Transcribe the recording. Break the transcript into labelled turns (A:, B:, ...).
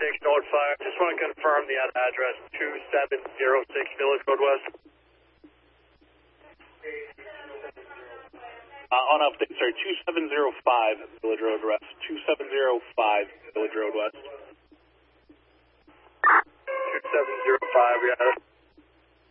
A: Note Fire. Just want to confirm the address 2706 Village Road West.
B: On update, sorry, 2705 Village Road West. 2705 Village Road West.